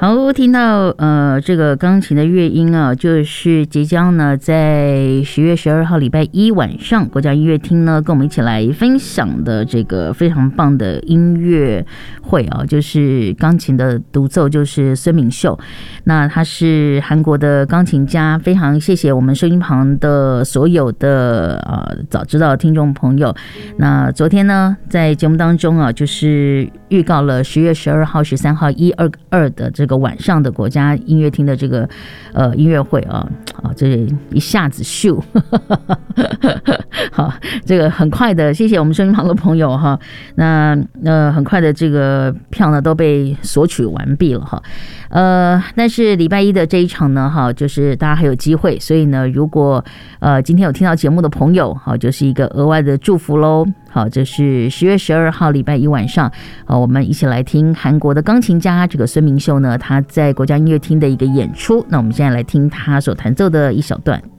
好，听到这个钢琴的乐音啊，就是即将呢在10月12号礼拜一晚上，国家音乐厅呢跟我们一起来分享的这个非常棒的音乐会啊，就是钢琴的独奏，就是孙明秀。那他是韩国的钢琴家，非常谢谢我们收音旁的所有的早知道的听众朋友。那昨天呢，在节目当中啊，就是预告了10月12号、13号1、2的这个晚上的国家音乐厅的这个音乐会啊，这一下子秀，好，这个很快的，谢谢我们收音旁的朋友哈。那很快的这个票呢都被索取完毕了哈。但是礼拜一的这一场呢，哈，就是大家还有机会，所以呢，如果今天有听到节目的朋友，好，就是一个额外的祝福喽。好，这是10月12号礼拜一晚上，我们一起来听韩国的钢琴家这个孙明秀呢，他在国家音乐厅的一个演出。那我们现在来听他所弹奏的一小段。